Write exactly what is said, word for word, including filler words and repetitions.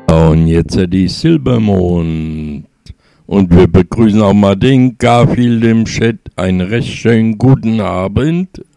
Und jetzt die Silbermond. Und wir begrüßen auch mal den Garfield im Chat. Einen recht schönen guten Abend.